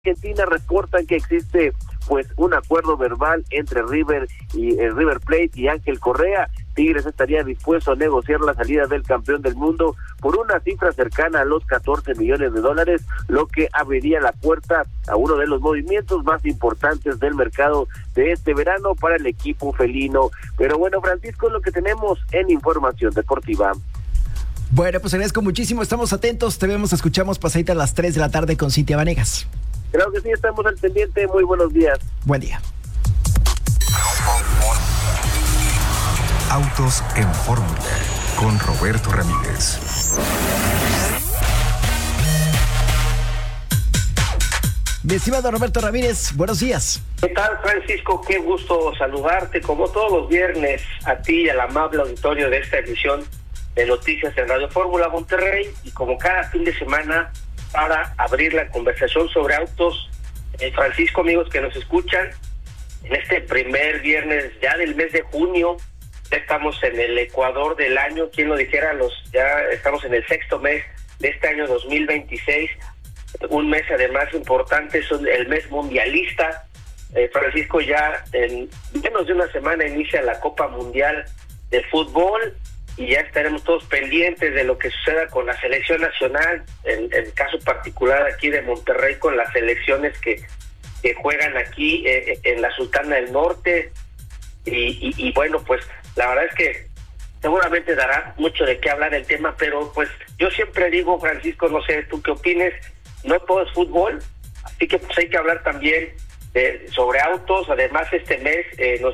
Argentina reportan que existe pues un acuerdo verbal entre River y River Plate y Ángel Correa. Tigres estaría dispuesto a negociar la salida del campeón del mundo por una cifra cercana a los $14 millones, lo que abriría la puerta a uno de los movimientos más importantes del mercado de este verano para el equipo felino. Pero bueno, Francisco, es lo que tenemos en información deportiva. Bueno, pues agradezco muchísimo, estamos atentos, te vemos, escuchamos pasadita a las 3 de la tarde con Cintia Vanegas. Creo que sí, estamos al pendiente, muy buenos días. Buen día. Autos en Fórmula, con Roberto Ramírez. Mi estimado Roberto Ramírez, buenos días. ¿Qué tal, Francisco? Qué gusto saludarte, como todos los viernes, a ti y al amable auditorio de esta edición de Noticias en Radio Fórmula Monterrey, y como cada fin de semana, para abrir la conversación sobre autos. Francisco, amigos que nos escuchan, en este primer viernes ya del mes de junio, ya estamos en el ecuador del año, quien lo dijera, ya estamos en el sexto mes de este año 2026, un mes además importante, es el mes mundialista. Francisco, ya en menos de una semana inicia la Copa Mundial de Fútbol, y ya estaremos todos pendientes de lo que suceda con la selección nacional, en el caso particular aquí de Monterrey, con las selecciones que juegan aquí en la Sultana del Norte, y bueno, pues la verdad es que seguramente dará mucho de qué hablar el tema, pero pues yo siempre digo, Francisco, no sé tú qué opines, no todo es fútbol, así que pues hay que hablar también sobre autos. Además, este mes,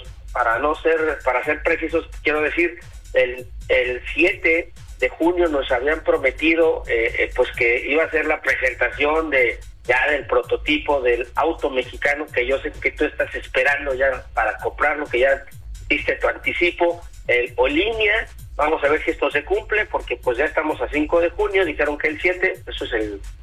para ser precisos, quiero decir, el 7 de junio nos habían prometido pues que iba a ser la presentación del prototipo del auto mexicano, que yo sé que tú estás esperando ya para comprarlo, que ya diste tu anticipo, el Olinia. Vamos a ver si esto se cumple, porque pues ya estamos a 5 de junio, dijeron que el 7, eso es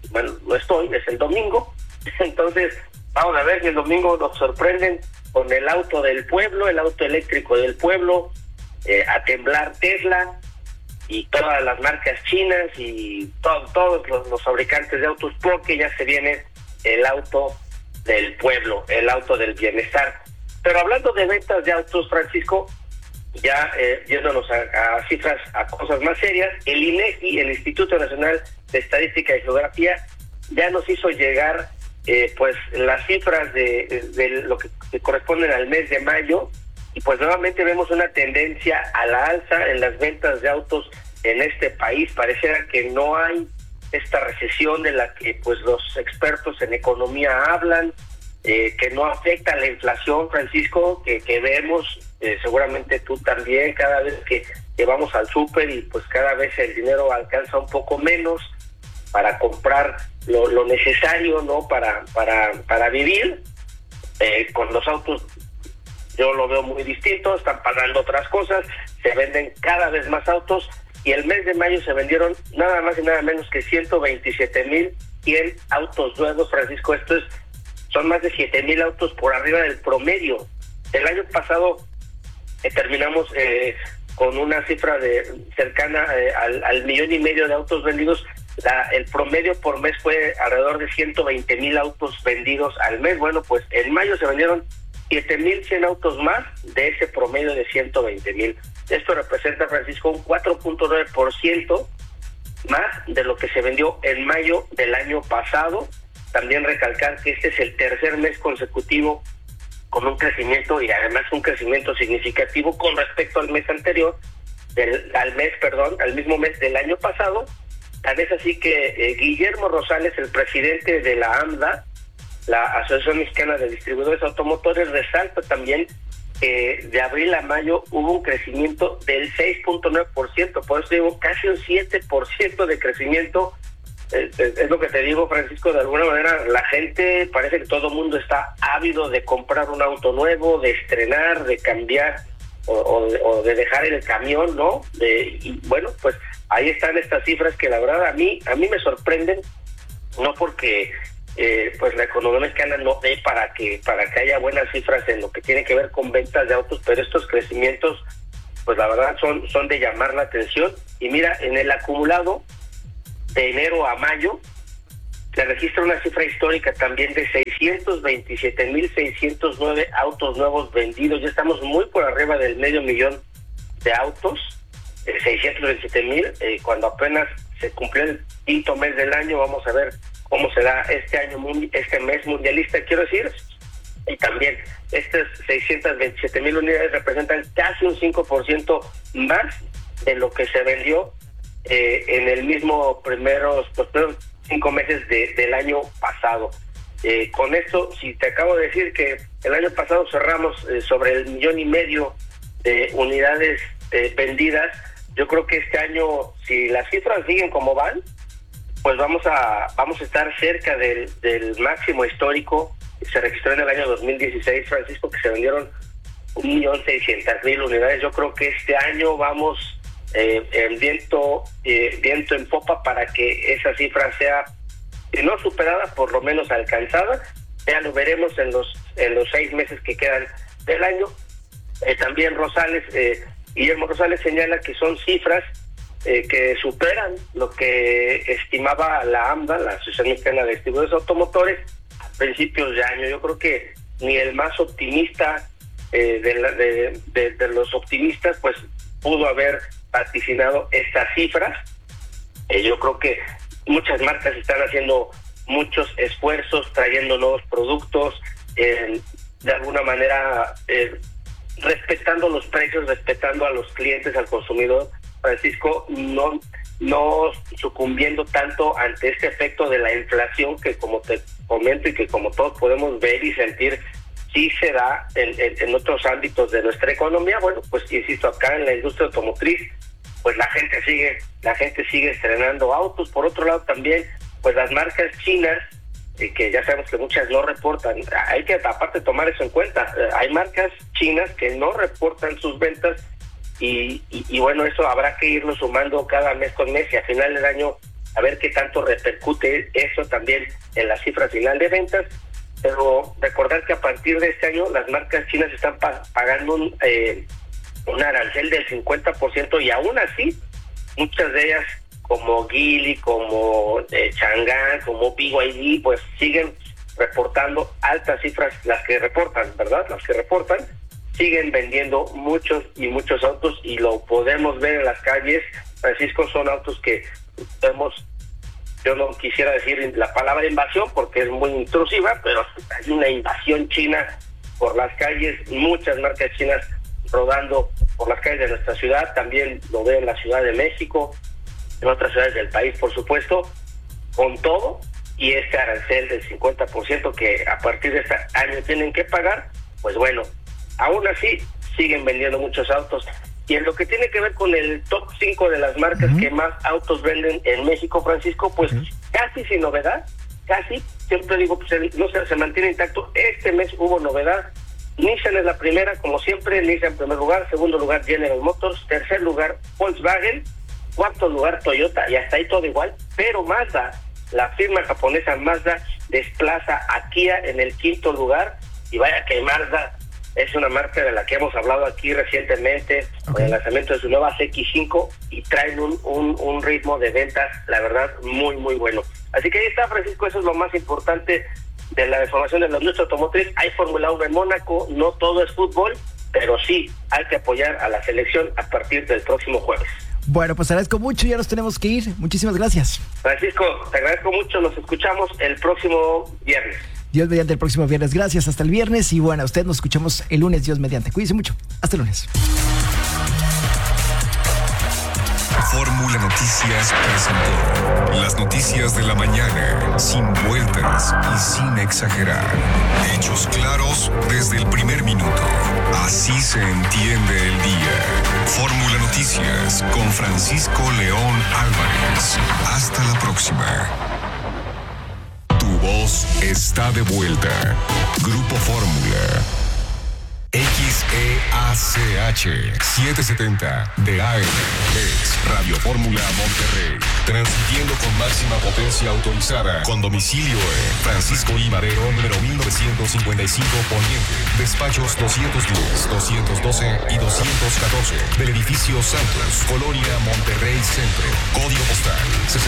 es el domingo. Entonces, vamos a ver si el domingo nos sorprenden con el auto del pueblo, el auto eléctrico del pueblo, a temblar Tesla y todas las marcas chinas y todos los fabricantes de autos, porque ya se viene el auto del pueblo, el auto del bienestar. Pero hablando de ventas de autos, Francisco, ya yéndonos a cifras, a cosas más serias, el INEGI, el Instituto Nacional de Estadística y Geografía, ya nos hizo llegar pues las cifras de lo que corresponden al mes de mayo, y pues nuevamente vemos una tendencia a la alza en las ventas de autos en este país. Pareciera que no hay esta recesión de la que pues los expertos en economía hablan, que no afecta a la inflación, Francisco, que vemos, seguramente tú también, cada vez que vamos al súper, y pues cada vez el dinero alcanza un poco menos para comprar lo necesario, ¿no? Para vivir. Con los autos yo lo veo muy distinto, están pagando otras cosas, se venden cada vez más autos, y el mes de mayo se vendieron nada más y nada menos que 127,100 autos nuevos, Francisco. Son más de 7,000 autos por arriba del promedio. El año pasado terminamos con una cifra cercana al 1,5 millones de autos vendidos. El promedio por mes fue alrededor de 120,000 autos vendidos al mes. Bueno, pues en mayo se vendieron 7,100 autos más de ese promedio de 120,000. Esto representa, Francisco, un 4.9% más de lo que se vendió en mayo del año pasado. También recalcar que este es el tercer mes consecutivo con un crecimiento, y además un crecimiento significativo con respecto al mes anterior, al mismo mes del año pasado. Tal es así que Guillermo Rosales, el presidente de la AMDA, la Asociación Mexicana de Distribuidores Automotores, resalta también que de abril a mayo hubo un crecimiento del 6.9%, por eso digo casi un 7% de crecimiento. Es lo que te digo, Francisco, de alguna manera la gente, parece que todo el mundo está ávido de comprar un auto nuevo, de estrenar, de cambiar o de dejar el camión, ¿no? Y bueno, pues ahí están estas cifras que la verdad a mí me sorprenden, no porque pues la economía mexicana no dé para que haya buenas cifras en lo que tiene que ver con ventas de autos, pero estos crecimientos pues la verdad son de llamar la atención. Y mira, en el acumulado de enero a mayo se registra una cifra histórica también de 627,609 autos nuevos vendidos. Ya estamos muy por arriba del 500,000 de autos, 627,000, cuando apenas se cumplió el quinto mes del año. Vamos a ver cómo será este mes mundialista, quiero decir. Y también estas 627,000 unidades representan casi un 5% más de lo que se vendió en el mismo los primeros 5 meses del año pasado. Con esto, si te acabo de decir que el año pasado cerramos sobre el 1,5 millones de unidades vendidas, yo creo que este año, si las cifras siguen como van, pues vamos a estar cerca del máximo histórico. Se registró en el año 2016, Francisco, que se vendieron 1,600,000 unidades. Yo creo que este año vamos en viento en popa para que esa cifra sea, si no superada, por lo menos alcanzada. Ya lo veremos en los 6 meses que quedan del año. También Guillermo Rosales señala que son cifras que superan lo que estimaba la AMDA, la Asociación Mexicana de Distribuidores Automotores, a principios de año. Yo creo que ni el más optimista de los optimistas pues pudo haber vaticinado estas cifras. Yo creo que muchas marcas están haciendo muchos esfuerzos, trayendo nuevos productos, de alguna manera respetando los precios, respetando a los clientes, al consumidor, Francisco, no sucumbiendo tanto ante este efecto de la inflación que, como te comento y que como todos podemos ver y sentir, sí se da en otros ámbitos de nuestra economía. Bueno, pues insisto, acá en la industria automotriz, pues la gente sigue estrenando autos. Por otro lado también, pues las marcas chinas, que ya sabemos que muchas no reportan, hay que aparte tomar eso en cuenta. Hay marcas chinas que no reportan sus ventas y bueno, eso habrá que irlo sumando cada mes con mes y a final del año a ver qué tanto repercute eso también en la cifra final de ventas. Pero recordar que a partir de este año las marcas chinas están pagando un arancel del 50% y aún así muchas de ellas, como Geely, como Changan, como BYD, pues siguen reportando altas cifras, las que reportan, ¿verdad? Las que reportan, siguen vendiendo muchos y muchos autos y lo podemos ver en las calles, Francisco. Son autos que yo no quisiera decir la palabra invasión porque es muy intrusiva, pero hay una invasión china por las calles, muchas marcas chinas rodando por las calles de nuestra ciudad. También lo veo en la Ciudad de México, en otras ciudades del país, por supuesto, con todo, y este arancel del 50% que a partir de este año tienen que pagar, pues bueno, aún así siguen vendiendo muchos autos. Y en lo que tiene que ver con el top 5 de las marcas que más autos venden en México, Francisco, pues casi sin novedad, siempre digo, pues se mantiene intacto. Este mes hubo novedad. Nissan es la primera, como siempre, Nissan en primer lugar, segundo lugar General Motors, tercer lugar Volkswagen, cuarto lugar Toyota, y hasta ahí todo igual, pero Mazda, la firma japonesa Mazda, desplaza a Kia en el quinto lugar, y vaya que Mazda es una marca de la que hemos hablado aquí recientemente, con el lanzamiento de su nueva CX-5, y traen un ritmo de ventas, la verdad, muy, muy bueno. Así que ahí está, Francisco, eso es lo más importante de la información de la industria automotriz. Hay Fórmula 1 en Mónaco, no todo es fútbol, pero sí hay que apoyar a la selección a partir del próximo jueves. Bueno, pues agradezco mucho, ya nos tenemos que ir. Muchísimas gracias. Francisco, te agradezco mucho, nos escuchamos el próximo viernes. Dios mediante, el próximo viernes. Gracias, hasta el viernes. Y bueno, a usted nos escuchamos el lunes, Dios mediante. Cuídense mucho. Hasta el lunes. Fórmula Noticias presentó las noticias de la mañana, sin vueltas y sin exagerar. Hechos claros desde el primer minuto. Así se entiende el día. Fórmula Noticias con Francisco León Álvarez. Hasta la próxima. Tu voz está de vuelta. Grupo Fórmula. XEACH 770 de AM es Radio Fórmula Monterrey, transmitiendo con máxima potencia autorizada, con domicilio en Francisco I. Madero, número 1955 Poniente, despachos 210, 212 y 214 del edificio Santos, Colonia Monterrey Centro, código postal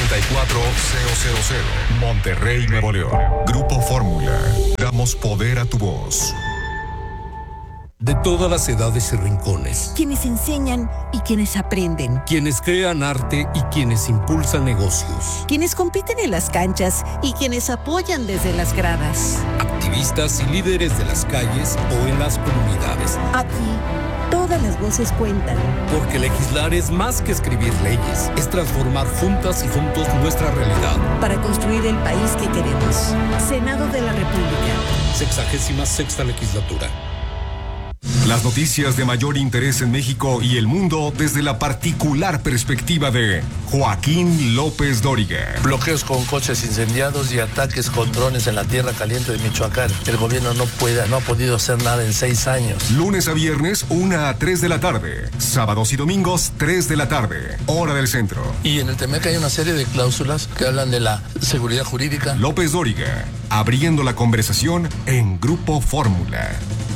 64000, Monterrey, Nuevo León. Grupo Fórmula, damos poder a tu voz. De todas las edades y rincones. Quienes enseñan y quienes aprenden. Quienes crean arte y quienes impulsan negocios. Quienes compiten en las canchas y quienes apoyan desde las gradas. Activistas y líderes de las calles o en las comunidades. Aquí, todas las voces cuentan. Porque legislar es más que escribir leyes. Es transformar juntas y juntos nuestra realidad. Para construir el país que queremos. Senado de la República. 66ª legislatura. Las noticias de mayor interés en México y el mundo desde la particular perspectiva de Joaquín López Dóriga. Bloqueos con coches incendiados y ataques con drones en la tierra caliente de Michoacán. El gobierno no ha podido hacer nada en 6 años. Lunes a viernes, 1 a 3 de la tarde. Sábados y domingos, 3 de la tarde. Hora del centro. Y en el TEMEC hay una serie de cláusulas que hablan de la seguridad jurídica. López Dóriga, abriendo la conversación en Grupo Fórmula.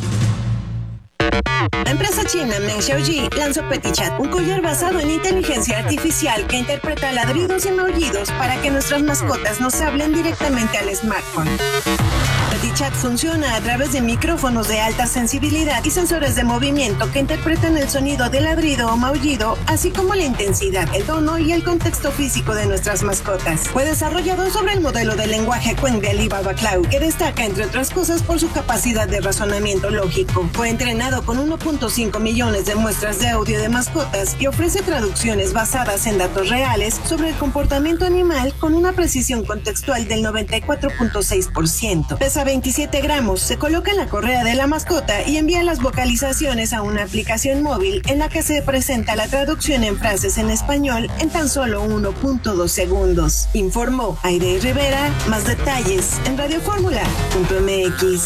La empresa china Meng Xiaoji lanzó PetiChat, un collar basado en inteligencia artificial que interpreta ladridos y maullidos para que nuestras mascotas nos hablen directamente al smartphone. PetiChat funciona a través de micrófonos de alta sensibilidad y sensores de movimiento que interpretan el sonido de ladrido o maullido, así como la intensidad, el tono y el contexto físico de nuestras mascotas. Fue desarrollado sobre el modelo de lenguaje Qwen de Alibaba Cloud, que destaca, entre otras cosas, por su capacidad de razonamiento lógico. Fue entrenado con 1.5 millones de muestras de audio de mascotas y ofrece traducciones basadas en datos reales sobre el comportamiento animal con una precisión contextual del 94.6%. Pesa 27 gramos, se coloca en la correa de la mascota y envía las vocalizaciones a una aplicación móvil en la que se presenta la traducción en frases en español en tan solo 1.2 segundos. Informó Aide Rivera. Más detalles en radioformula.mx.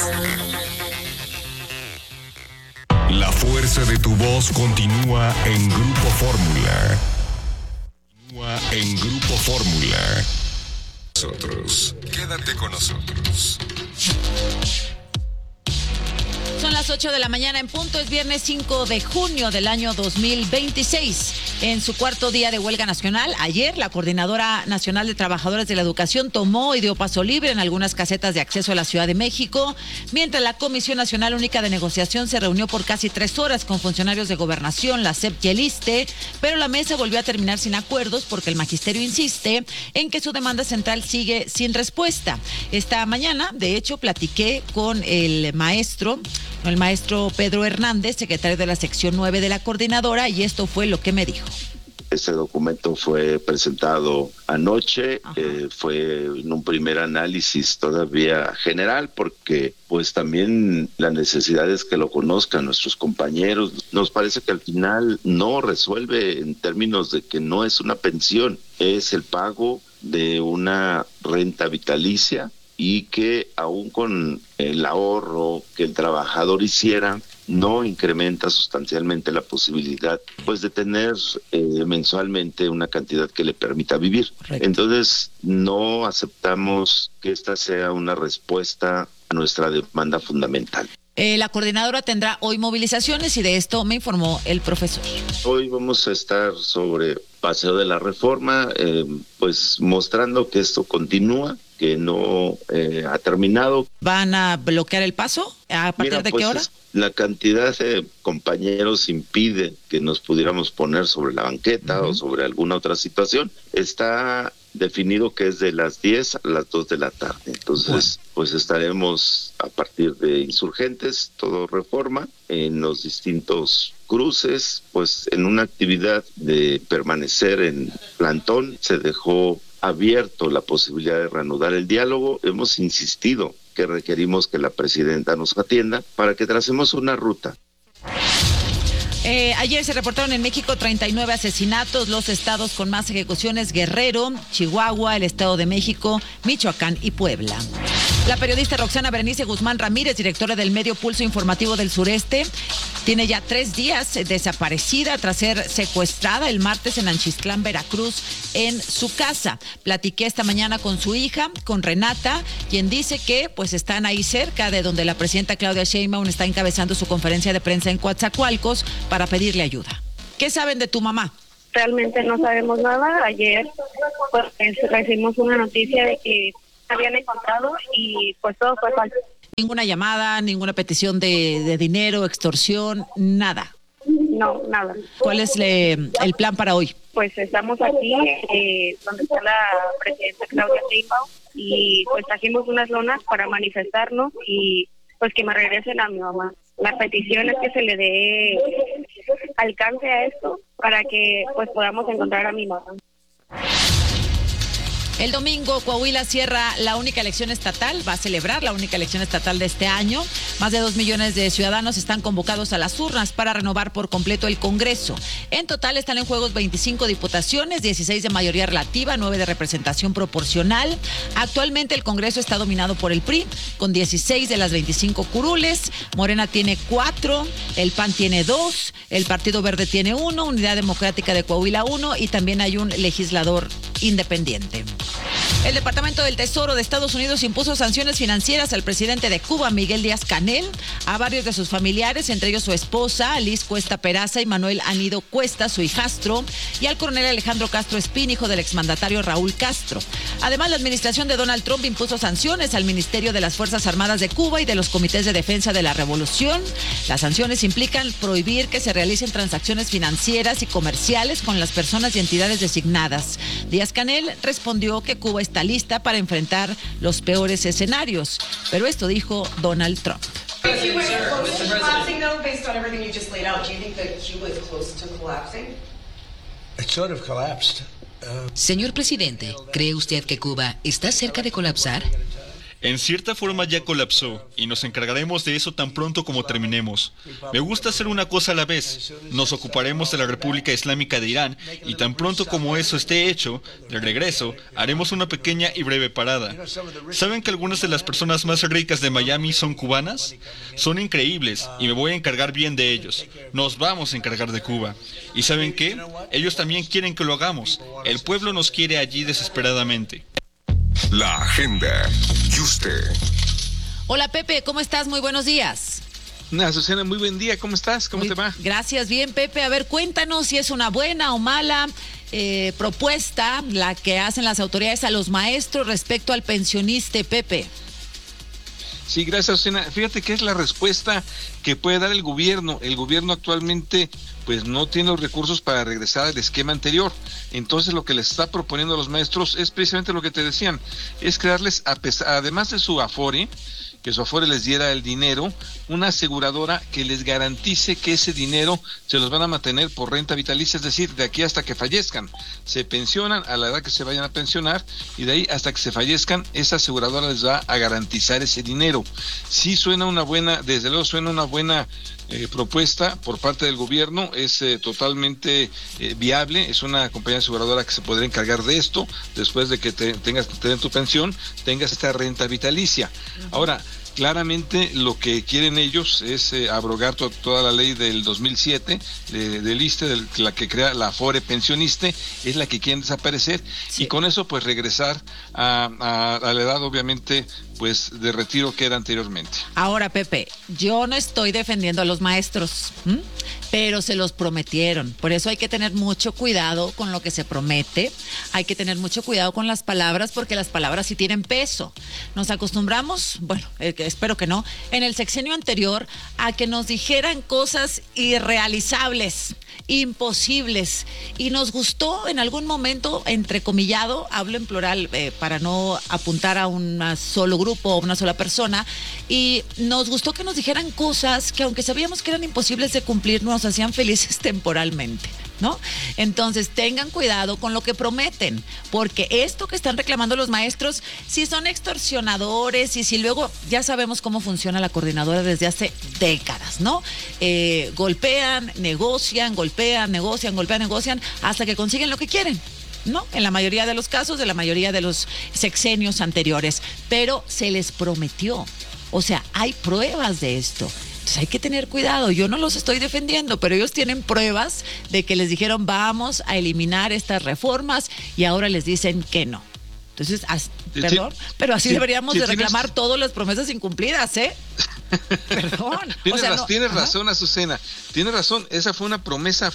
La fuerza de tu voz continúa en Grupo Fórmula. Quédate con nosotros. Son las 8 de la mañana en punto. Es viernes 5 de junio del año 2026. En su cuarto día de huelga nacional, ayer la Coordinadora Nacional de Trabajadores de la Educación tomó y dio paso libre en algunas casetas de acceso a la Ciudad de México, mientras la Comisión Nacional Única de Negociación se reunió por casi 3 horas con funcionarios de Gobernación, la SEP y el ISSSTE, pero la mesa volvió a terminar sin acuerdos porque el magisterio insiste en que su demanda central sigue sin respuesta. Esta mañana, de hecho, platiqué con el maestro Pedro Hernández, secretario de la sección 9 de la coordinadora, y esto fue lo que me dijo. Ese documento fue presentado anoche, fue en un primer análisis todavía general, porque pues también la necesidad es que lo conozcan nuestros compañeros. Nos parece que al final no resuelve en términos de que no es una pensión, es el pago de una renta vitalicia, y que aún con el ahorro que el trabajador hiciera, no incrementa sustancialmente la posibilidad pues de tener mensualmente una cantidad que le permita vivir. Correcto. Entonces no aceptamos que esta sea una respuesta a nuestra demanda fundamental. La coordinadora tendrá hoy movilizaciones y de esto me informó el profesor. Hoy vamos a estar sobre Paseo de la Reforma, pues mostrando que esto continúa, que no ha terminado. ¿Van a bloquear el paso? ¿A partir de qué hora? La cantidad de compañeros impide que nos pudiéramos poner sobre la banqueta o sobre alguna otra situación. Está definido que es de las 10 a las 2 de la tarde. Entonces, pues estaremos a partir de Insurgentes, todo Reforma, en los distintos cruces, pues en una actividad de permanecer en plantón. Se dejó abierto la posibilidad de reanudar el diálogo. Hemos insistido que requerimos que la presidenta nos atienda para que tracemos una ruta. Ayer se reportaron en México 39 asesinatos. Los estados con más ejecuciones: Guerrero, Chihuahua, el Estado de México, Michoacán y Puebla. La periodista Roxana Berenice Guzmán Ramírez, directora del medio Pulso Informativo del Sureste, tiene ya 3 días desaparecida tras ser secuestrada el martes en Anchistlán, Veracruz, en su casa. Platiqué esta mañana con su hija, con Renata, quien dice que pues están ahí cerca de donde la presidenta Claudia Sheinbaum está encabezando su conferencia de prensa en Coatzacoalcos para pedirle ayuda. ¿Qué saben de tu mamá? Realmente no sabemos nada. Ayer pues recibimos una noticia de que habían encontrado y pues todo fue falso. Ninguna llamada, ninguna petición de dinero, extorsión, nada. No, nada. ¿Cuál es el plan para hoy? Pues estamos aquí donde está la presidenta Claudia Sheinbaum y pues trajimos unas lonas para manifestarnos y pues que me regresen a mi mamá. La petición es que se le dé alcance a esto para que pues podamos encontrar a mi mamá. El domingo, Coahuila cierra la única elección estatal, va a celebrar la única elección estatal de este año. Más de 2 millones de ciudadanos están convocados a las urnas para renovar por completo el Congreso. En total están en juegos 25 diputaciones, 16 de mayoría relativa, 9 de representación proporcional. Actualmente el Congreso está dominado por el PRI, con 16 de las 25 curules. Morena tiene 4, el PAN tiene 2, el Partido Verde tiene 1, Unidad Democrática de Coahuila 1 y también hay un legislador independiente. El Departamento del Tesoro de Estados Unidos impuso sanciones financieras al presidente de Cuba, Miguel Díaz-Canel, a varios de sus familiares, entre ellos su esposa, Liz Cuesta Peraza, y Manuel Anido Cuesta, su hijastro, y al coronel Alejandro Castro Espín, hijo del exmandatario Raúl Castro. Además, la administración de Donald Trump impuso sanciones al Ministerio de las Fuerzas Armadas de Cuba y de los Comités de Defensa de la Revolución. Las sanciones implican prohibir que se realicen transacciones financieras y comerciales con las personas y entidades designadas. Díaz-Canel respondió que Cuba está lista para enfrentar los peores escenarios, pero esto dijo Donald Trump. Señor presidente, ¿cree usted que Cuba está cerca de colapsar? En cierta forma ya colapsó y nos encargaremos de eso tan pronto como terminemos. Me gusta hacer una cosa a la vez. Nos ocuparemos de la República Islámica de Irán y tan pronto como eso esté hecho, de regreso, haremos una pequeña y breve parada. ¿Saben que algunas de las personas más ricas de Miami son cubanas? Son increíbles y me voy a encargar bien de ellos. Nos vamos a encargar de Cuba. ¿Y saben qué? Ellos también quieren que lo hagamos. El pueblo nos quiere allí desesperadamente. La agenda. ¿Y usted? Hola Pepe, ¿cómo estás? Muy buenos días. Susana, muy buen día. ¿Cómo estás? ¿Cómo te va? Gracias, bien Pepe. A ver, cuéntanos si es una buena o mala propuesta la que hacen las autoridades a los maestros respecto al pensionista, Pepe. Sí, gracias, Susana. Fíjate que es la respuesta que puede dar el gobierno. El gobierno actualmente pues no tiene los recursos para regresar al esquema anterior. Entonces lo que les está proponiendo a los maestros es precisamente lo que te decían, es crearles, además de su Afore, que su Afore les diera el dinero, una aseguradora que les garantice que ese dinero se los van a mantener por renta vitalicia, es decir, de aquí hasta que fallezcan. Se pensionan a la edad que se vayan a pensionar y de ahí hasta que se fallezcan, esa aseguradora les va a garantizar ese dinero. Sí suena una buena, desde luego suena una buena propuesta por parte del gobierno, es totalmente viable, es una compañía aseguradora que se podría encargar de esto, después de que tengas tu pensión, tengas esta renta vitalicia. Ahora, claramente lo que quieren ellos es abrogar toda la ley del 2007 del ISSSTE, la que crea la Afore Pensioniste, es la que quieren desaparecer, sí. Y con eso pues regresar a la edad obviamente pues de retiro que era anteriormente. Ahora Pepe, yo no estoy defendiendo a los maestros, pero se los prometieron, por eso hay que tener mucho cuidado con lo que se promete, hay que tener mucho cuidado con las palabras porque las palabras sí tienen peso. Nos acostumbramos, bueno, espero que no, en el sexenio anterior a que nos dijeran cosas irrealizables, imposibles, y nos gustó en algún momento, entrecomillado, hablo en plural para no apuntar a un solo grupo o una sola persona, y nos gustó que nos dijeran cosas que aunque sabíamos que eran imposibles de cumplir, nos hacían felices temporalmente, ¿no? Entonces tengan cuidado con lo que prometen, porque esto que están reclamando los maestros, si son extorsionadores y si luego ya sabemos cómo funciona la coordinadora desde hace décadas, ¿no? Golpean, negocian, hasta que consiguen lo que quieren. No, en la mayoría de los casos, de la mayoría de los sexenios anteriores, pero se les prometió. O sea, hay pruebas de esto. Entonces hay que tener cuidado. Yo no los estoy defendiendo, pero ellos tienen pruebas de que les dijeron vamos a eliminar estas reformas y ahora les dicen que no. Entonces, perdón, pero así deberíamos de reclamar todas las promesas incumplidas, ¿eh? Perdón. Tienes razón, Azucena. Tienes razón. Esa fue una promesa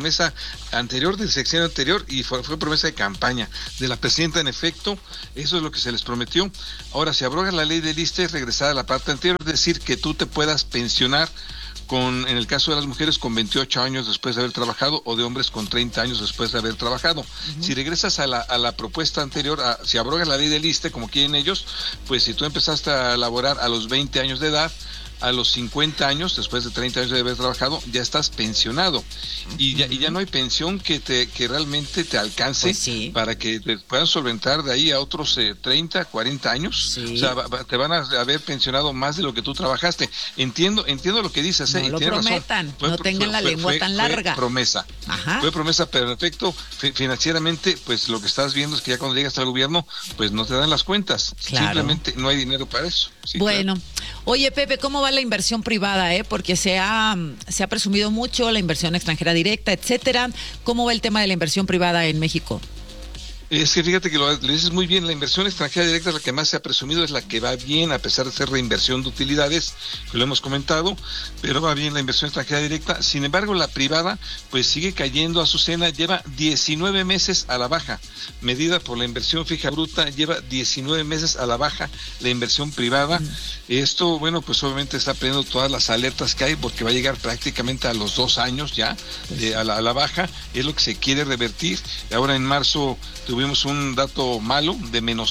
anterior del sexenio anterior y fue promesa de campaña de la presidenta. En efecto, eso es lo que se les prometió. Ahora, si abrogas la ley del ISSSTE, es regresar a la parte anterior, es decir, que tú te puedas pensionar en el caso de las mujeres con 28 años después de haber trabajado o de hombres con 30 años después de haber trabajado. Si regresas a la propuesta anterior, si abrogas la ley del ISSSTE como quieren ellos, pues si tú empezaste a laborar a los 20 años de edad, a los 50 años, después de 30 años de haber trabajado, ya estás pensionado. Y ya no hay pensión que realmente te alcance para que te puedan solventar de ahí a otros 30, 40 años. O sea, te van a haber pensionado más de lo que tú trabajaste. Entiendo lo que dices. No lo prometan, no tengan la lengua tan larga. Fue promesa, pero en efecto, financieramente, pues lo que estás viendo es que ya cuando llegas al gobierno, pues no te dan las cuentas. Simplemente no hay dinero para eso. Bueno, oye, Pepe, ¿cómo va la inversión privada? Porque se ha presumido mucho la inversión extranjera directa, etcétera. ¿Cómo va el tema de la inversión privada en México? Es que fíjate que lo dices muy bien, la inversión extranjera directa es la que más se ha presumido, es la que va bien, a pesar de ser reinversión de utilidades, que lo hemos comentado, pero va bien la inversión extranjera directa. Sin embargo, la privada, pues sigue cayendo. Azucena, lleva 19 meses a la baja, medida por la inversión fija bruta, lleva 19 meses a la baja la inversión privada. Esto, bueno, pues obviamente está prendiendo todas las alertas que hay, porque va a llegar prácticamente a los 2 años ya a la baja, es lo que se quiere revertir. Ahora en marzo tuvimos un dato malo de menos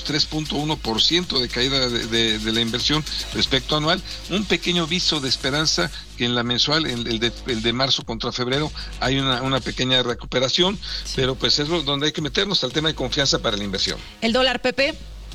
3.1% de caída de la inversión respecto anual, un pequeño viso de esperanza que en la mensual, el de marzo contra febrero, hay una pequeña recuperación, pero pues es donde hay que meternos al tema de confianza para la inversión. ¿El dólar, Pepe?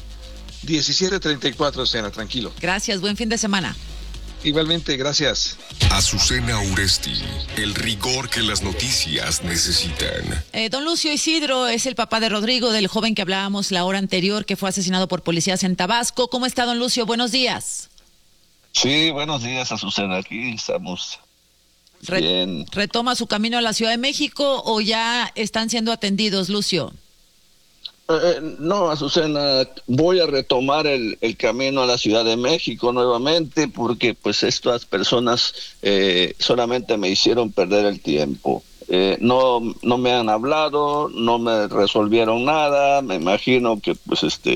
17.34, Cena, tranquilo. Gracias, buen fin de semana. Igualmente, gracias. Azucena Uresti, el rigor que las noticias necesitan. Don Lucio Isidro es el papá de Rodrigo, del joven que hablábamos la hora anterior, que fue asesinado por policías en Tabasco. ¿Cómo está, don Lucio? Buenos días. Sí, buenos días, Azucena. Aquí estamos bien. ¿Retoma su camino a la Ciudad de México o ya están siendo atendidos, Lucio? No, Azucena, voy a retomar el camino a la Ciudad de México nuevamente, porque pues estas personas solamente me hicieron perder el tiempo. No me han hablado, no me resolvieron nada. Me imagino que pues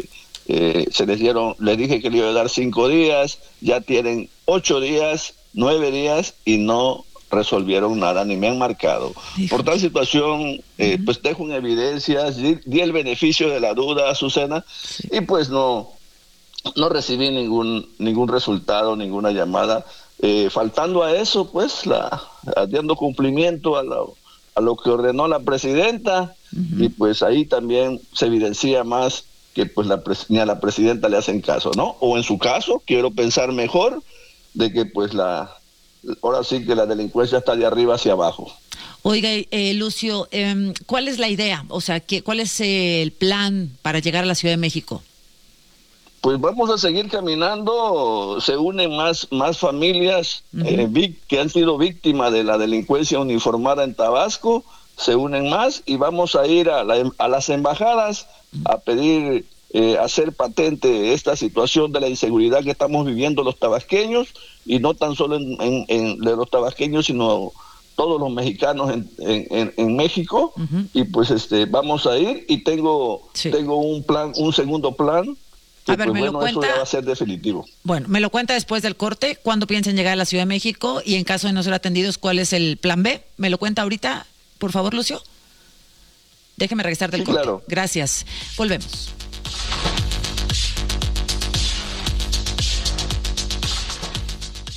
les dije que le iba a dar 5 días, ya tienen 8 días, 9 días y no resolvieron nada, ni me han marcado. Por tal situación, pues dejo en evidencia, di el beneficio de la duda, Azucena, y pues no recibí ningún resultado, ninguna llamada. Faltando a eso, pues dando cumplimiento a lo que ordenó la presidenta, y pues ahí también se evidencia más que pues ni a la presidenta le hacen caso, ¿no? O en su caso, quiero pensar mejor, de que pues ahora sí que la delincuencia está de arriba hacia abajo. Oiga, Lucio, ¿cuál es la idea? O sea, ¿cuál es el plan para llegar a la Ciudad de México? Pues vamos a seguir caminando, se unen más familias que han sido víctimas de la delincuencia uniformada en Tabasco, se unen más y vamos a ir a las embajadas a pedir hacer patente esta situación de la inseguridad que estamos viviendo los tabasqueños, y no tan solo de los tabasqueños, sino todos los mexicanos en México. Y pues vamos a ir, y tengo un segundo plan que a ver, pues, me lo cuenta, eso ya va a ser definitivo. Bueno, me lo cuenta después del corte, ¿cuándo piensan llegar a la Ciudad de México? Y en caso de no ser atendidos, ¿cuál es el plan B? ¿Me lo cuenta ahorita, por favor, Lucio? Déjeme regresar del corte. Claro. Gracias. Volvemos.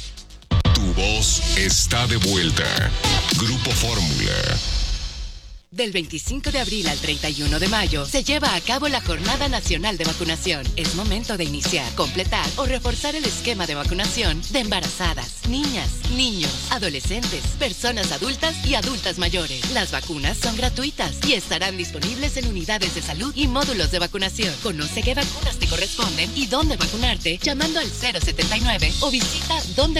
Tu voz está de vuelta. Grupo Fórmula. Del 25 de abril al 31 de mayo se lleva a cabo la Jornada Nacional de Vacunación. Es momento de iniciar, completar o reforzar el esquema de vacunación de embarazadas, niñas, niños, adolescentes, personas adultas y adultas mayores. Las vacunas son gratuitas y estarán disponibles en unidades de salud y módulos de vacunación. Conoce qué vacunas te corresponden y dónde vacunarte llamando al 079 o visita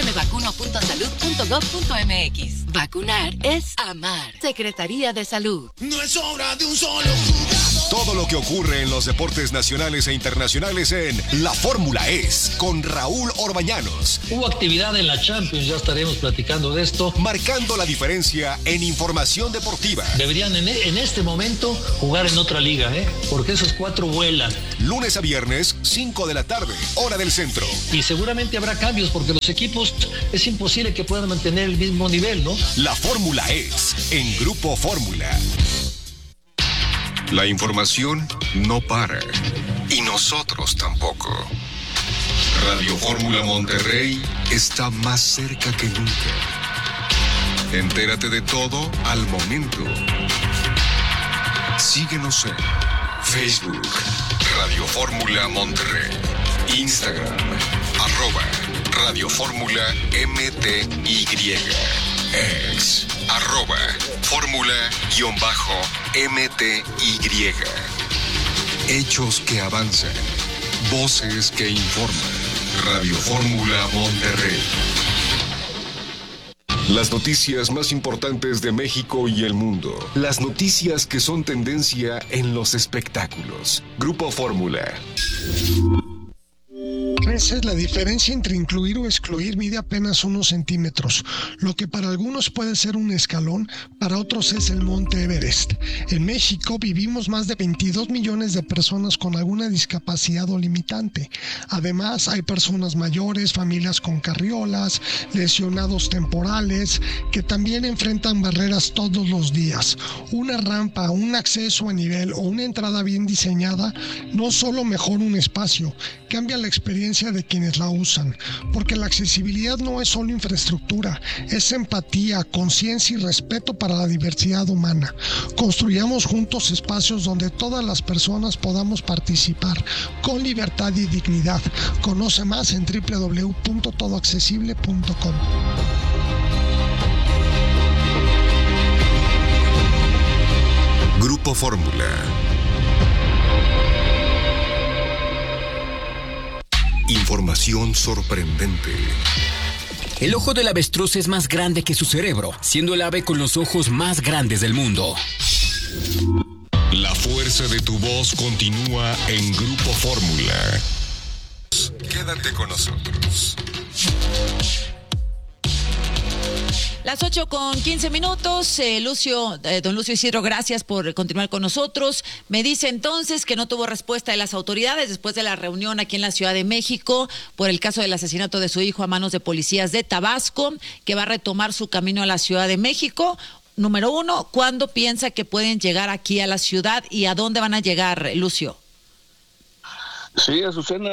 dondemevacuno.salud.gov.mx. Vacunar es amar. Secretaría de Salud. No es obra de un solo jugador. Todo lo que ocurre en los deportes nacionales e internacionales en La Fórmula Es con Raúl Orbañanos. Hubo actividad en la Champions, ya estaremos platicando de esto. Marcando la diferencia en información deportiva. Deberían en este momento jugar en otra liga, porque esos 4 vuelan. Lunes a viernes, 5 de la tarde, hora del centro. Y seguramente habrá cambios porque los equipos es imposible que puedan mantener el mismo nivel, ¿no? La Fórmula Es en Grupo Fórmula. La información no para. Y nosotros tampoco. Radio Fórmula Monterrey está más cerca que nunca. Entérate de todo al momento. Síguenos en Facebook, Radio Fórmula Monterrey, Instagram, @Radio Fórmula MTY, X, @Fórmula_MTY. Hechos que avanzan, voces que informan. Radio Fórmula Monterrey. Las noticias más importantes de México y el mundo. Las noticias que son tendencia en los espectáculos. Grupo Fórmula. Esa es la diferencia entre incluir o excluir. Mide apenas unos centímetros. Lo que para algunos puede ser un escalón, para otros es el Monte Everest. En México vivimos más de 22 millones de personas con alguna discapacidad o limitante. Además, hay personas mayores, familias con carriolas, lesionados temporales, que también enfrentan barreras todos los días. Una rampa, un acceso a nivel o una entrada bien diseñada no solo mejora un espacio, cambia la experiencia de quienes la usan, porque la accesibilidad no es solo infraestructura, es empatía, conciencia y respeto para la diversidad humana. Construyamos juntos espacios donde todas las personas podamos participar con libertad y dignidad. Conoce más en www.todoaccesible.com. Grupo Fórmula. Información sorprendente. El ojo del avestruz es más grande que su cerebro, siendo el ave con los ojos más grandes del mundo. La fuerza de tu voz continúa en Grupo Fórmula. Quédate con nosotros. Las 8:15. Don Lucio Isidro, gracias por continuar con nosotros. Me dice entonces que no tuvo respuesta de las autoridades después de la reunión aquí en la Ciudad de México por el caso del asesinato de su hijo a manos de policías de Tabasco, que va a retomar su camino a la Ciudad de México. Número 1, ¿cuándo piensa que pueden llegar aquí a la ciudad y a dónde van a llegar, Lucio? Sí, Azucena,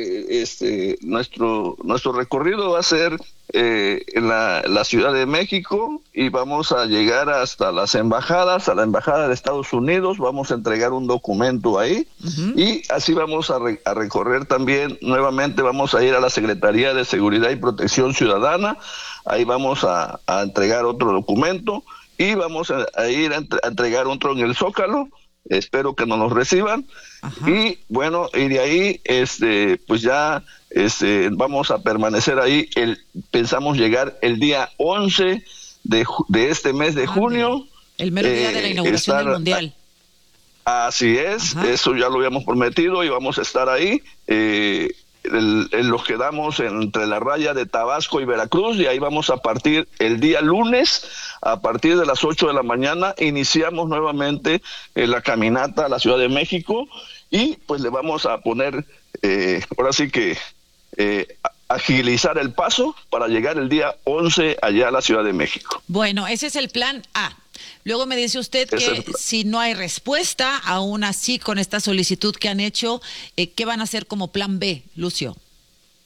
nuestro recorrido va a ser en la Ciudad de México y vamos a llegar hasta las embajadas, a la Embajada de Estados Unidos, vamos a entregar un documento ahí y así vamos a recorrer también, nuevamente vamos a ir a la Secretaría de Seguridad y Protección Ciudadana, ahí vamos a entregar otro documento y vamos a ir a entregar otro en el Zócalo. Espero que nos reciban. Ajá. Y bueno, y de ahí pues ya vamos a permanecer ahí, pensamos llegar el día 11 de este mes de junio. El mero día de la inauguración del Mundial. Así es. Ajá. Eso ya lo habíamos prometido y vamos a estar ahí. Los quedamos entre la raya de Tabasco y Veracruz y ahí vamos a partir el día lunes a partir de las 8 de la mañana. Iniciamos nuevamente la caminata a la Ciudad de México y pues le vamos a poner ahora sí que agilizar el paso para llegar el día 11 allá a la Ciudad de México. Bueno, ese es el plan A. Luego me dice usted que si no hay respuesta, aún así con esta solicitud que han hecho, ¿qué van a hacer como plan B, Lucio?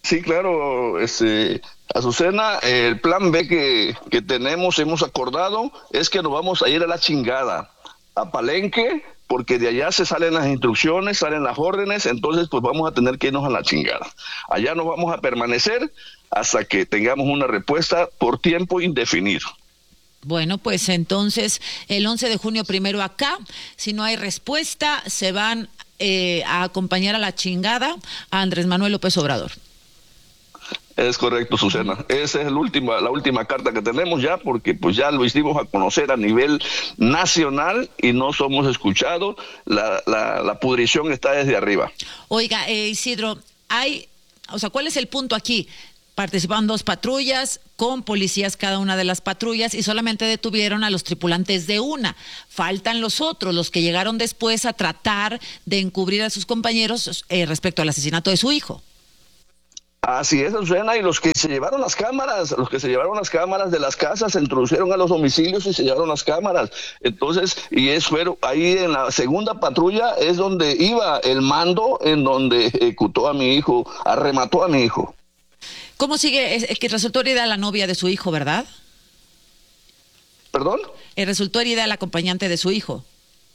Sí, claro, Azucena, el plan B que hemos acordado es que nos vamos a ir a la chingada, a Palenque, porque de allá se salen las instrucciones, salen las órdenes, entonces pues vamos a tener que irnos a la chingada. Allá nos vamos a permanecer hasta que tengamos una respuesta por tiempo indefinido. Bueno, pues entonces el 11 de junio primero acá, si no hay respuesta, se van a acompañar a la chingada a Andrés Manuel López Obrador. Es correcto, Susana. Esa es la última carta que tenemos ya, porque pues ya lo hicimos a conocer a nivel nacional y no somos escuchados. La pudrición está desde arriba. Oiga, Isidro, ¿cuál es el punto aquí? Participaban 2 patrullas con policías cada una de las patrullas y solamente detuvieron a los tripulantes de una. Faltan los otros, los que llegaron después a tratar de encubrir a sus compañeros respecto al asesinato de su hijo. Así es, Susana, y los que se llevaron las cámaras de las casas, se introducieron a los domicilios y se llevaron las cámaras. Entonces, fueron ahí en la segunda patrulla es donde iba el mando, en donde ejecutó a mi hijo, arremató a mi hijo. ¿Cómo sigue? Es que resultó herida la novia de su hijo, ¿verdad? ¿Perdón? Resultó herida el acompañante de su hijo.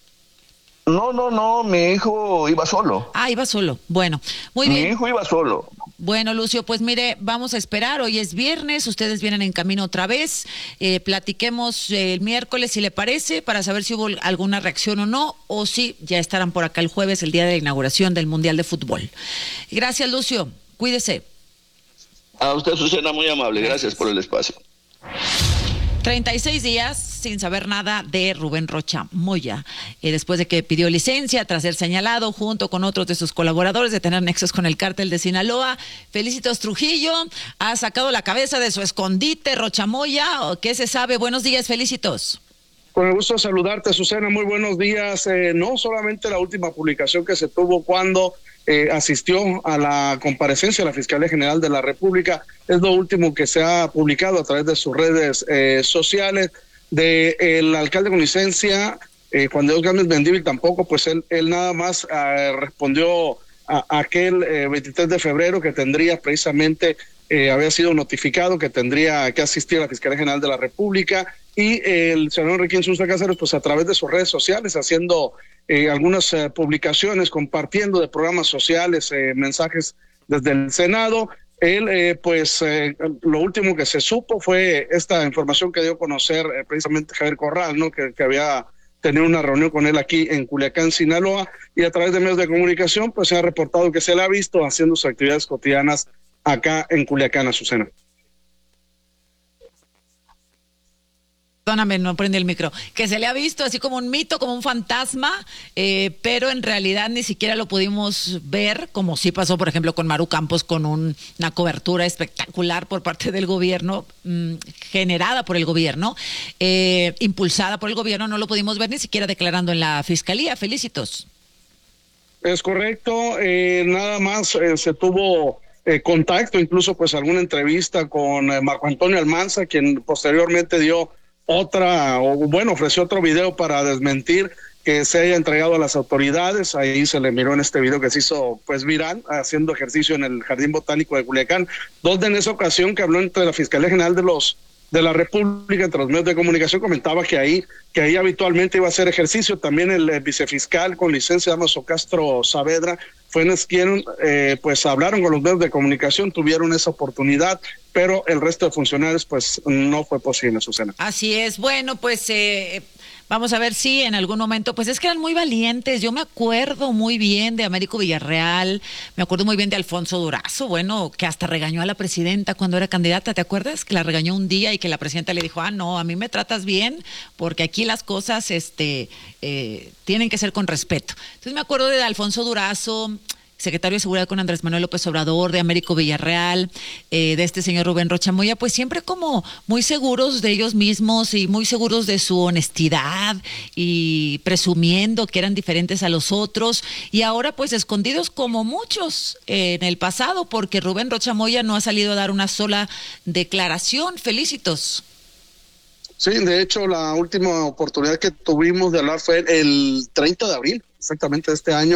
No, mi hijo iba solo. Ah, iba solo. Bueno, muy bien. Mi hijo iba solo. Bueno, Lucio, pues mire, vamos a esperar. Hoy es viernes, ustedes vienen en camino otra vez. Platiquemos el miércoles, si le parece, para saber si hubo alguna reacción o no, o si ya estarán por acá el jueves, el día de la inauguración del Mundial de Fútbol. Gracias, Lucio. Cuídese. A usted, Susana, muy amable. Gracias por el espacio. 36 días sin saber nada de Rubén Rocha Moya, después de que pidió licencia tras ser señalado junto con otros de sus colaboradores de tener nexos con el cártel de Sinaloa. Felicitos Trujillo ha sacado la cabeza de su escondite. Rocha Moya, ¿qué se sabe? Buenos días, Felicitos. Con el gusto de saludarte, Susana, muy buenos días. No solamente la última publicación que se tuvo cuando asistió a la comparecencia de la Fiscalía General de la República, es lo último que se ha publicado a través de sus redes sociales, del alcalde con licencia, Juan de Dios Gámez Mendívil tampoco, pues él nada más respondió a aquel 23 de febrero que tendría precisamente, había sido notificado que tendría que asistir a la Fiscalía General de la República, y el senador Enrique Insunza Cáceres, pues a través de sus redes sociales, haciendo algunas publicaciones, compartiendo de programas sociales, mensajes desde el Senado. Él, lo último que se supo fue esta información que dio a conocer precisamente Javier Corral, ¿no? Que había tenido una reunión con él aquí en Culiacán, Sinaloa, y a través de medios de comunicación, pues se ha reportado que se le ha visto haciendo sus actividades cotidianas acá en Culiacán, Azucena. Perdóname, no prende el micro, que se le ha visto así como un mito, como un fantasma, pero en realidad ni siquiera lo pudimos ver, como sí pasó, por ejemplo, con Maru Campos, con una cobertura espectacular por parte del gobierno, generada por el gobierno, impulsada por el gobierno. No lo pudimos ver ni siquiera declarando en la Fiscalía. Felicitos. Es correcto, nada más se tuvo contacto, incluso pues alguna entrevista con Marco Antonio Almanza, quien posteriormente ofreció otro video para desmentir que se haya entregado a las autoridades. Ahí se le miró en este video que se hizo pues viral, haciendo ejercicio en el Jardín Botánico de Culiacán, donde en esa ocasión que habló entre la Fiscalía General de la República, entre los medios de comunicación, comentaba que ahí habitualmente iba a hacer ejercicio. También el vicefiscal con licencia, Damaso Castro Saavedra, fue quien pues hablaron con los medios de comunicación, tuvieron esa oportunidad, pero el resto de funcionarios pues no fue posible, Susana. Así es. Bueno, pues vamos a ver si en algún momento, pues es que eran muy valientes. Yo me acuerdo muy bien de Américo Villarreal, me acuerdo muy bien de Alfonso Durazo, bueno, que hasta regañó a la presidenta cuando era candidata, ¿te acuerdas? Que la regañó un día y que la presidenta le dijo, no, a mí me tratas bien, porque aquí las cosas tienen que ser con respeto. Entonces me acuerdo de Alfonso Durazo, secretario de Seguridad con Andrés Manuel López Obrador, de Américo Villarreal, de este señor Rubén Rocha Moya, pues siempre como muy seguros de ellos mismos y muy seguros de su honestidad y presumiendo que eran diferentes a los otros, y ahora pues escondidos como muchos en el pasado, porque Rubén Rocha Moya no ha salido a dar una sola declaración. Felicitos. Sí, de hecho la última oportunidad que tuvimos de hablar fue el 30 de abril, exactamente de este año,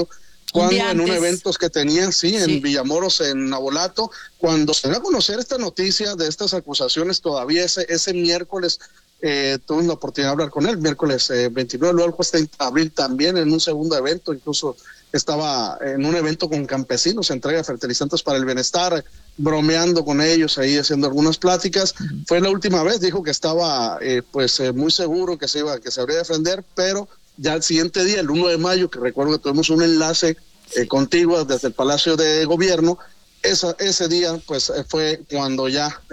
cuando en un evento que tenían, en Villamoros, en Navolato, cuando se dio a conocer esta noticia de estas acusaciones, todavía ese miércoles tuve la oportunidad de hablar con él, miércoles 29, luego el juez 30 de abril también en un segundo evento, incluso estaba en un evento con campesinos, entrega de fertilizantes para el bienestar, bromeando con ellos ahí, haciendo algunas pláticas. Fue la última vez, dijo que estaba muy seguro que se habría de defender, pero ya el siguiente día, el 1 de mayo, que recuerdo que tuvimos un enlace contigo desde el Palacio de Gobierno, ese día pues fue cuando ya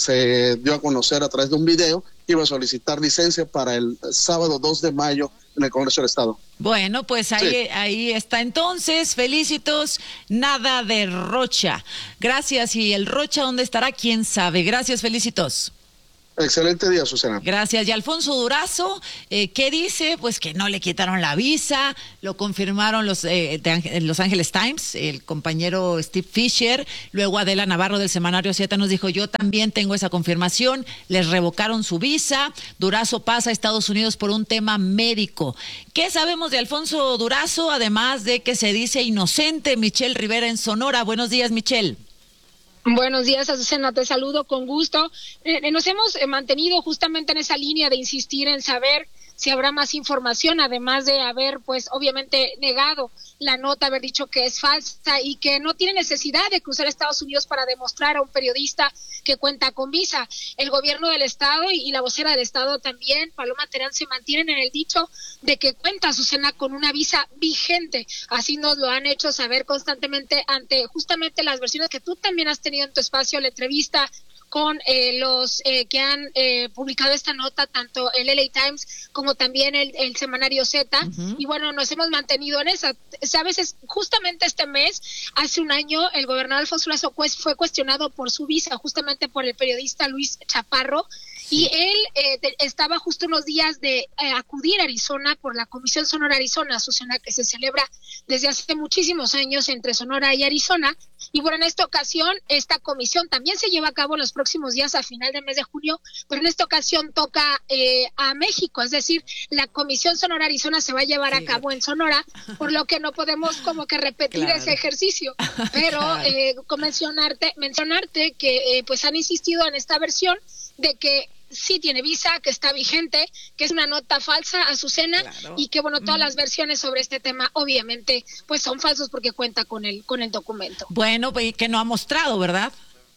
se dio a conocer a través de un video que iba a solicitar licencia para el sábado 2 de mayo en el Congreso del Estado. Bueno, pues ahí está entonces, felicitos, nada de Rocha. Gracias, y el Rocha, ¿dónde estará? ¿Quién sabe? Gracias, felicitos. Excelente día, Susana. Gracias. Y Alfonso Durazo, ¿qué dice? Pues que no le quitaron la visa, lo confirmaron los Angeles Times, el compañero Steve Fisher, luego Adela Navarro del semanario Z nos dijo, yo también tengo esa confirmación, les revocaron su visa, Durazo pasa a Estados Unidos por un tema médico. ¿Qué sabemos de Alfonso Durazo? Además de que se dice inocente. Michelle Rivera en Sonora. Buenos días, Michelle. Buenos días, Azucena, te saludo con gusto. Nos hemos mantenido justamente en esa línea de insistir en saber si habrá más información, además de haber, pues, obviamente negado la nota, haber dicho que es falsa y que no tiene necesidad de cruzar a Estados Unidos para demostrar a un periodista que cuenta con visa. El gobierno del Estado y la vocera del Estado también, Paloma Terán, se mantienen en el dicho de que cuenta, Azucena, con una visa vigente. Así nos lo han hecho saber constantemente ante justamente las versiones que tú también has tenido en tu espacio, la entrevista con los que han publicado esta nota, tanto el LA Times como también el semanario Z, y bueno, nos hemos mantenido en esa. Sabes, justamente este mes, hace un año, el gobernador Alfonso Durazo fue cuestionado por su visa, justamente por el periodista Luis Chaparro, y él estaba justo unos días de acudir a Arizona por la Comisión Sonora Arizona, Susana, que se celebra desde hace muchísimos años entre Sonora y Arizona, y bueno, en esta ocasión, esta comisión también se lleva a cabo en los próximos días a final del mes de junio, pero en esta ocasión toca a México, es decir, la Comisión Sonora Arizona se va a llevar a cabo en Sonora, por lo que no podemos como que repetir ese ejercicio, pero mencionarte que pues han insistido en esta versión de que sí tiene visa, que está vigente, que es una nota falsa, Azucena, y que bueno, todas las versiones sobre este tema obviamente pues son falsos porque cuenta con el documento. Bueno, pues que no ha mostrado, ¿verdad?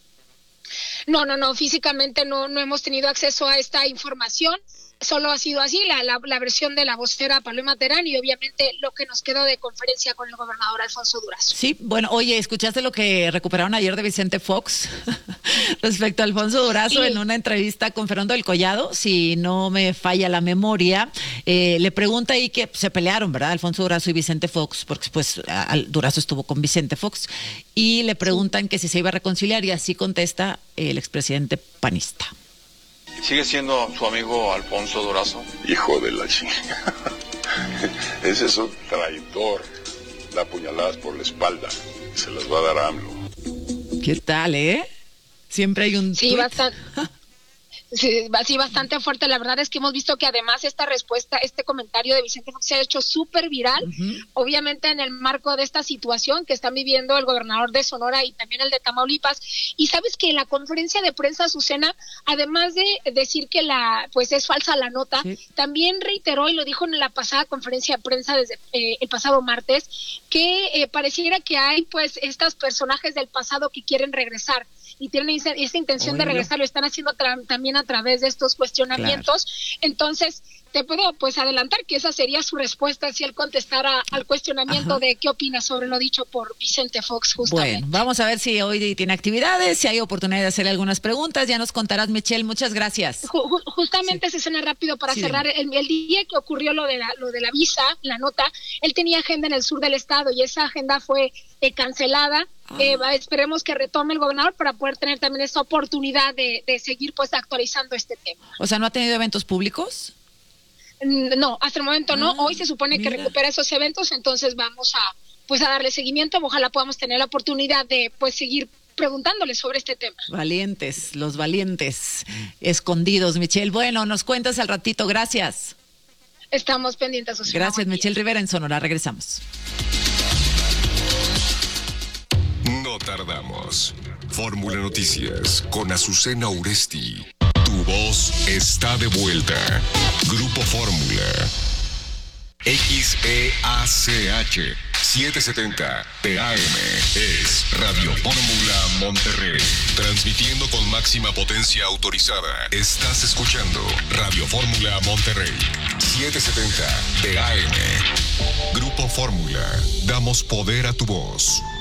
No, físicamente no hemos tenido acceso a esta información. Solo ha sido así la versión de la vocera Paloma Terán y obviamente lo que nos quedó de conferencia con el gobernador Alfonso Durazo. Sí, bueno, oye, ¿escuchaste lo que recuperaron ayer de Vicente Fox respecto a Alfonso Durazo en una entrevista con Fernando del Collado? Si no me falla la memoria, le pregunta ahí que se pelearon, ¿verdad? Alfonso Durazo y Vicente Fox, porque pues Durazo estuvo con Vicente Fox, y le preguntan que si se iba a reconciliar y así contesta el expresidente panista. ¿Sigue siendo su amigo Alfonso Durazo? Hijo de la chingada. Ese es un traidor. Da puñaladas por la espalda. Se las va a dar a AMLO. ¿Qué tal, Siempre hay un... Sí, bastante fuerte. La verdad es que hemos visto que además esta respuesta, este comentario de Vicente Fox se ha hecho súper viral, obviamente en el marco de esta situación que están viviendo el gobernador de Sonora y también el de Tamaulipas. Y sabes que en la conferencia de prensa, Azucena, además de decir que pues es falsa la nota, también reiteró y lo dijo en la pasada conferencia de prensa desde el pasado martes, que pareciera que hay pues estos personajes del pasado que quieren regresar y tienen esa intención de regresar, lo están haciendo también a través de estos cuestionamientos. Entonces, te puedo pues adelantar que esa sería su respuesta si él contestara al cuestionamiento de qué opina sobre lo dicho por Vicente Fox, justamente. Bueno, vamos a ver si hoy tiene actividades, si hay oportunidad de hacerle algunas preguntas, ya nos contarás, Michelle, muchas gracias. Justamente se suena rápido para cerrar, el día que ocurrió lo de la visa, la nota, él tenía agenda en el sur del estado y esa agenda fue cancelada. Esperemos que retome el gobernador para poder tener también esta oportunidad de seguir pues actualizando este tema. O sea, ¿no ha tenido eventos públicos? No, hasta el momento no. Hoy se supone que recupera esos eventos, entonces vamos a darle seguimiento. Ojalá podamos tener la oportunidad de pues seguir preguntándole sobre este tema. Valientes, los valientes escondidos, Michelle. Bueno, nos cuentas al ratito, gracias. Estamos pendientes, Susana. Gracias, Michelle Rivera en Sonora, regresamos. tardamos. Fórmula Noticias con Azucena Uresti. Tu voz está de vuelta. Grupo Fórmula. XEACH 770 TAM es Radio Fórmula Monterrey. Transmitiendo con máxima potencia autorizada. Estás escuchando Radio Fórmula Monterrey 770 TAM. Grupo Fórmula. Damos poder a tu voz.